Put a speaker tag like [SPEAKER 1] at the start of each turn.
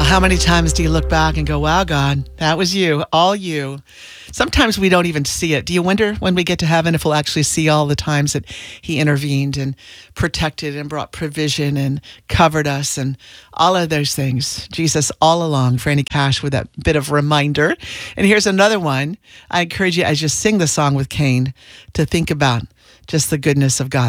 [SPEAKER 1] How many times do you look back and go, wow, God, that was you, all you? Sometimes we don't even see it. Do you wonder when we get to heaven if we'll actually see all the times that he intervened and protected and brought provision and covered us and all of those things? Jesus all along, Franny Cash with that bit of reminder. And here's another one. I encourage you as you sing the song with Cain to think about just the goodness of God.